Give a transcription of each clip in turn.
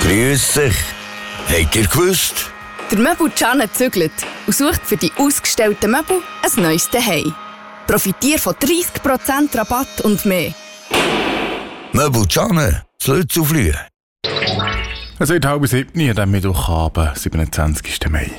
Grüß dich. Habt ihr gewusst? Der Möbel Canne zügelt und sucht für die ausgestellten Möbel ein neues Zuhause. Profitiere von 30% Rabatt und mehr. Möbel Canne, das Lützelflühe. Es wird 6:30 an diesem Mittwochabend, 27. Mai.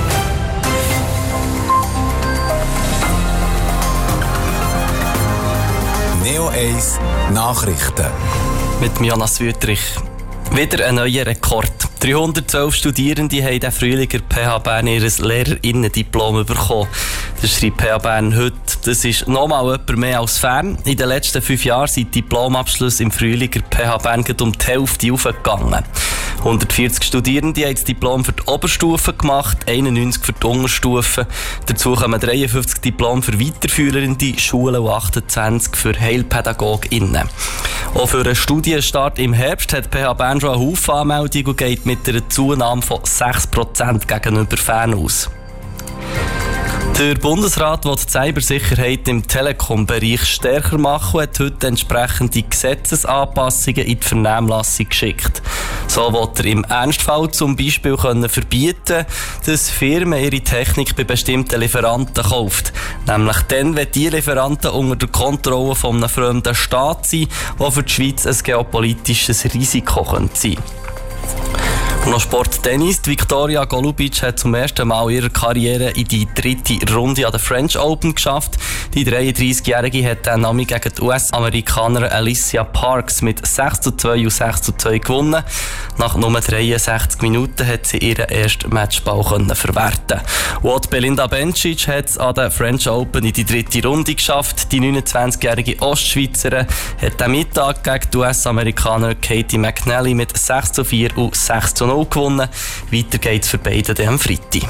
Neo 1 Nachrichten. Mit Jonas Wüttrich. Wieder ein neuer Rekord. 312 Studierende haben diesen Frühling in PH Bern ihr Lehrerinnendiplom bekommen. Das schreibt PH Bern heute. Das ist nochmal etwas mehr als fern. In den letzten 5 Jahren sind die Diplomabschlüsse im Frühling in PH Bern um die Hälfte hochgegangen. 140 Studierende haben das Diplom für die Oberstufe gemacht, 91 für die Unterstufe. Dazu kommen 53 Diplom für weiterführende Schulen und 28 für HeilpädagogInnen. Auch für einen Studienstart im Herbst hat PH Bern schon eine Haufen Anmeldungen und geht mit einer Zunahme von 6% gegenüber fern aus. Der Bundesrat will die Cybersicherheit im Telekom-Bereich stärker machen und hat heute entsprechende Gesetzesanpassungen in die Vernehmlassung geschickt. So will er im Ernstfall zum Beispiel verbieten, dass Firmen ihre Technik bei bestimmten Lieferanten kaufen. Nämlich dann, wenn die Lieferanten unter der Kontrolle von einem fremden Staat sind, der für die Schweiz ein geopolitisches Risiko sein könnte. Noch Sport-Tennis. Viktoria Golubic hat zum ersten Mal ihrer Karriere in die 3. Runde an der French Open geschafft. Die 33-Jährige hat den Namen gegen die US-Amerikanerin Alicia Parks mit 6:2 und 6:2 gewonnen. Nach nur 63 Minuten hat sie ihren ersten Matchball verwerten. Und Belinda Bencic hat es an der French Open in die 3. Runde geschafft. Die 29-jährige Ostschweizerin hat am Mittag gegen die US-Amerikanerin Katie McNally mit 6:4 und 6:0 gewonnen. Weiter geht's für beide am Freitag.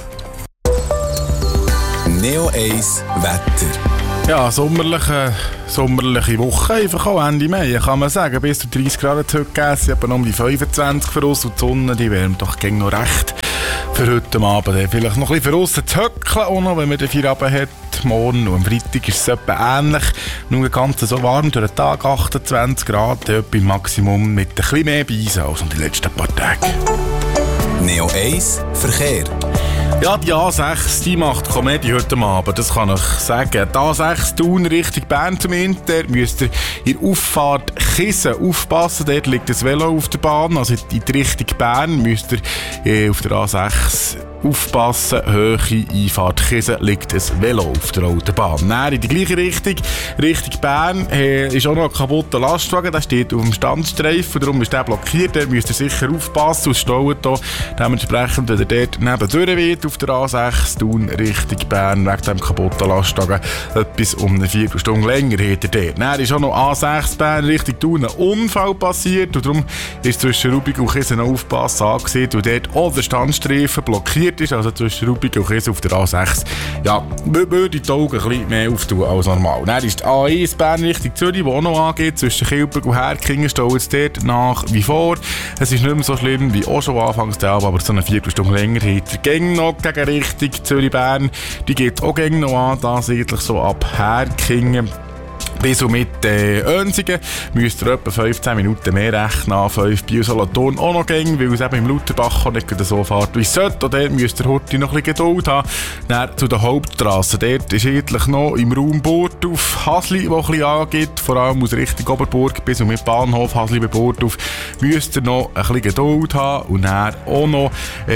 Neo 1 Wetter. Ja, sommerliche Woche, einfach auch Ende Mai, kann man sagen. Bis zu 30 Grad heute gegeben, es sind etwa um die 25 für uns und die Sonne, die wärmt doch gegen noch recht für heute Abend. Vielleicht noch ein bisschen für uns zu höckeln, auch noch, wenn man den Feierabend hat. Morgen und am Freitag ist es etwa ähnlich. Nur ganz so warm durch den Tag, 28 Grad, etwa im Maximum mit ein bisschen mehr Beisen als in den letzten paar Tagen. Neo 1 Verkehr. Ja, die A6, die macht Komödie heute Abend, das kann ich sagen. Die A6 Thun Richtung Bern zum Inter, müsst ihr in der Auffahrt Kiesen aufpassen, dort liegt das Velo auf der Bahn, also in die Richtung Bern müsst ihr auf der A6 aufpassen, Höhe, Einfahrt Kiesen, liegt ein Velo auf der Autobahn. Dann in die gleiche Richtung Bern, ist auch noch ein kaputter Lastwagen, der steht auf dem Standstreifen, darum ist der blockiert, da müsst ihr sicher aufpassen, es staut hier dementsprechend, wenn ihr dort nebendurch wird, auf der A6, Thun Richtung Bern, wegen dem kaputten Lastwagen, etwas um eine Viertelstunde länger hinter dort. Dann ist auch noch A6 Bern Richtung Thun ein Unfall passiert und darum ist zwischen Rubik und Kiesen noch aufpassen angesehen und dort auch der Standstreifen blockiert ist, also zwischen Rubik und Kiesen auf der A6. Ja, würde die Augen ein bisschen mehr auftun als normal. Dann ist die A1 Bern Richtung Zürich, die auch noch angeht, zwischen Kilberg und Herkingen staut es dort nach wie vor. Es ist nicht mehr so schlimm wie auch schon anfangs der Abend, aber so eine Viertelstunde länger hinter. Gegen noch gegen Richtung Zürich-Bern, die geht auch gegen noch an, da sicherlich so ab Herkingen. Bis und mit Önsingen müsst ihr etwa 15 Minuten mehr rechnen. A5 Biel-Solothurn auch noch gehen, weil es eben im Lauterbach auch nicht so fährt wie es sollte. Und dort müsst ihr heute noch ein bisschen Geduld haben. Dann zu der Hauptstrasse. Dort ist eigentlich noch im Raum Burgdorf Hasli, wo ein bisschen angeht. Vor allem aus Richtung Oberburg bis und mit Bahnhof Hasli bei Burgdorf müsst ihr noch ein bisschen Geduld haben. Und dann auch noch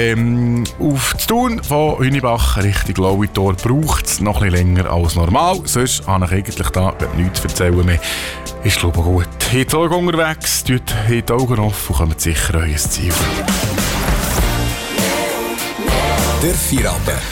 auf das Thun von Hünibach Richtung Lauitor braucht es noch ein bisschen länger als normal. Sonst habe ich eigentlich da nichts zu erzählen mehr. Ist glaube ich gut. Heute auch unterwegs, tut die Augen offen und kommt sicher euer Ziel. Der Feierabend.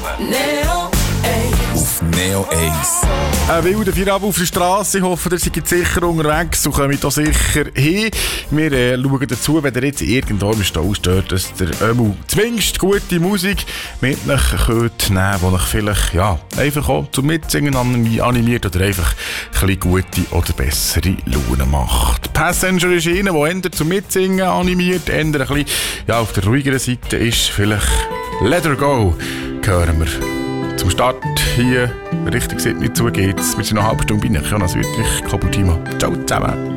Auf Neo 1. Ein wilder Feierabend auf der Straße. Ich hoffe, ihr seid sicher unterwegs und kommt hier sicher hin. Wir schauen dazu, wenn ihr jetzt irgendwo im Stau steht, dass ihr zumindest gute Musik mit euch könnt nehmen, die euch vielleicht einfach auch zum Mitsingen animiert oder einfach ein bisschen gute oder bessere Laune macht. Passenger ist einer, der eher zum Mitsingen animiert, eher ein bisschen auf der ruhigeren Seite ist. Vielleicht Let Her Go hören wir. Zum Start hier, richtig sieht mir zu geht's. Wir sind noch eine halbe Stunde bei Jonas Wüttrich, Kabutimo. Ciao zusammen.